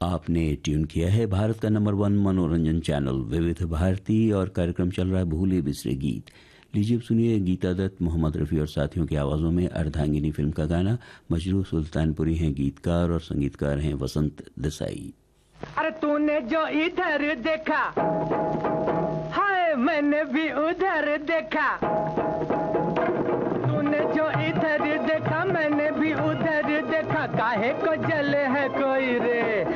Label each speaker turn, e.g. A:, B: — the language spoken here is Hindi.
A: आपने ट्यून किया है भारत का नंबर 1 मनोरंजन चैनल विविध भारती और कार्यक्रम चल रहा है भूले बिसरे गीत। लीजिए सुनिए गीता दत्त, मोहम्मद रफ़ी और साथियों की आवाज़ों में अर्धांगिनी फिल्म का गाना। मजरू सुल्तानपुरी हैं गीतकार और संगीतकार हैं वसंत देसाई।
B: अरे तूने जो इधर देखा, हाय मैंने भी उधर देखा।